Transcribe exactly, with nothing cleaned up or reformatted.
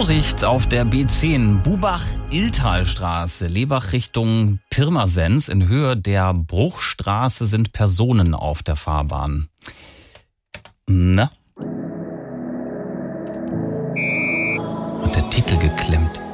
Vorsicht auf der B zehn Bubach-Illtal-Straße, Lebach Richtung Pirmasens. In Höhe der Bruchstraße sind Personen auf der Fahrbahn. Na? Hat der Titel geklemmt.